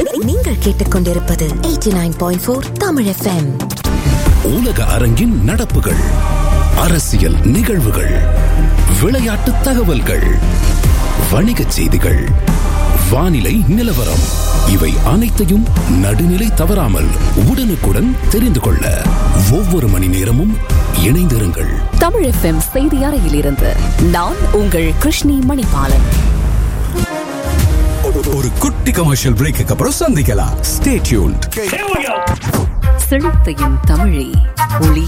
நீங்கள் கேட்டுக்கொண்டிருப்பது 89.4 தமிழ் FM. உலக அரங்கின் நடப்புகள், அரசியல் நிகழ்வுகள், விளையாட்டு தகவல்கள், வணிகச் செய்திகள், வானிலை நிலவரம், இவை அனைத்தையும் நடுநிலை தவறாமல் உடனுக்குடன் தெரிந்து கொள்ள ஒவ்வொரு மணி நேரமும் இணைந்திருங்கள். தமிழ் FM செய்தி அறையிலிருந்து நான் உங்கள் கிருஷ்ணி மணிபாலன். ஒரு குட்டி கமர்ஷியல் பிரேக்கு அப்புறம் சந்திக்கலாம். Stay tuned. செழித்தையும் தமிழே ஒளி